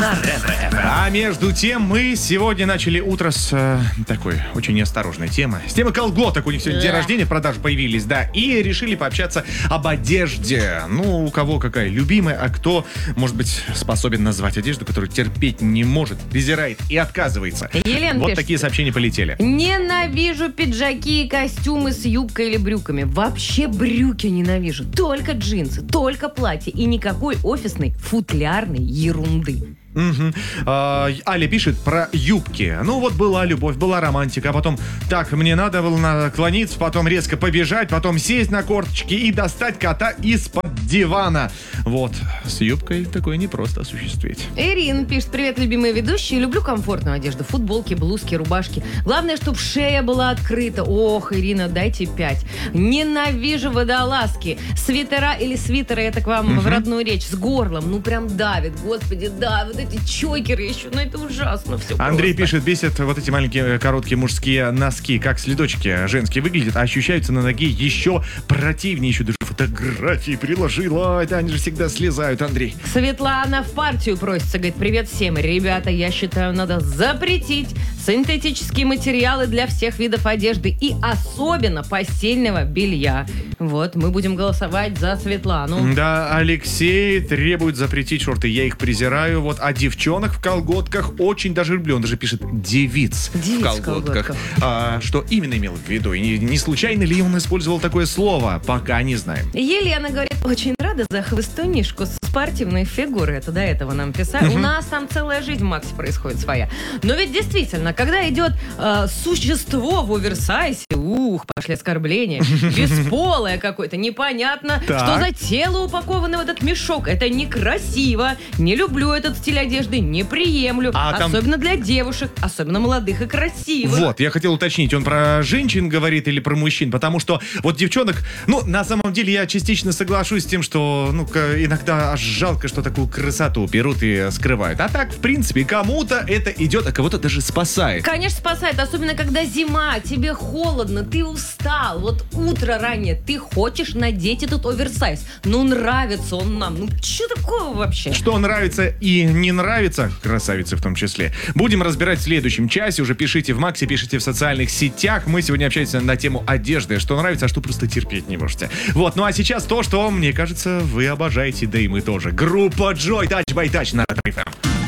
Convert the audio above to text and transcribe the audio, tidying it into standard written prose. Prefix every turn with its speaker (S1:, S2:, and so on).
S1: на Ретро-ФМ.
S2: А между тем мы сегодня начали утро с такой очень неосторожной темы. С темы колготок. У них сегодня день рождения, продажи появились, да. И решили пообщаться об одежде. Ну, у кого какая любимая, а кто, может быть, способен назвать одежду, которую терпеть не может, презирает и отказывается.
S3: Елена
S2: вот
S3: пишет.
S2: Такие сообщения полетели.
S3: Ненавижу пиджаки и костюмы с юбкой или брюками. Вообще брюки ненавижу. Только джинсы, только платье и никакой офисной футлярной ерунды.
S2: Угу. Аля пишет про юбки. Ну вот была любовь, была романтика, а потом так, мне надо было наклониться, потом резко побежать, потом сесть на корточки и достать кота из-под дивана. Вот, с юбкой такое непросто осуществить.
S3: Ирина пишет: привет, любимые ведущие. Люблю комфортную одежду. Футболки, блузки, рубашки. Главное, чтобы шея была открыта. Ох, Ирина, дайте 5. Ненавижу водолазки. Свитера или свитеры, это к вам в родную речь, с горлом. Ну прям давит, господи, да. Вот эти чокеры еще, ну это ужасно все.
S2: Андрей
S3: просто.
S2: пишет, бесит вот эти маленькие короткие мужские носки, как следочки женские выглядят, а ощущаются на ноге еще противнее, еще даже фотографии приложила. Это они же всегда слезают, Андрей.
S3: Светлана в партию просится, говорит: привет всем. Ребята, я считаю, надо запретить синтетические материалы для всех видов одежды и особенно постельного белья. Вот, мы будем голосовать за Светлану.
S2: Да, Алексей требует запретить шорты. Я их презираю. Вот, а девчонок в колготках очень даже люблю. Он даже пишет девиц в колготках. Что именно имел в виду? И не случайно ли он использовал такое слово? Пока не знаем.
S3: Елена говорит: очень рада за хвостунишку с спортивной фигурой. Это до этого нам писали. У нас там целая жизнь в Максе происходит своя. Но ведь действительно, когда идет существо в оверсайзе, пошли оскорбления, бесполое какое-то, непонятно, что за тело упаковано в этот мешок. Это некрасиво. Не люблю этот стиль одежды, не приемлю. Особенно для девушек, особенно молодых и красивых.
S2: Вот, я хотел уточнить, он про женщин говорит или про мужчин, потому что вот девчонок, ну, на самом деле я частично соглашусь с тем, что, ну, иногда аж жалко, что такую красоту берут и скрывают. А так, в принципе, кому-то это идет, а кого-то даже спасает.
S3: Конечно, спасает, особенно когда зима, тебе холодно, ты устал, вот утро раннее, ты хочешь надеть этот оверсайз. Ну, нравится он нам, ну, что такое вообще?
S2: Что нравится и не нравится, красавицы в том числе, будем разбирать в следующем часе. Уже пишите в Максе, пишите в социальных сетях. Мы сегодня общаемся на тему одежды, что нравится, а что просто терпеть не можете. Вот, ну а сейчас то, что, мне кажется, вы обожаете, да и мы тоже. Группа Joy, Touch by Touch на Ретро-ФМ.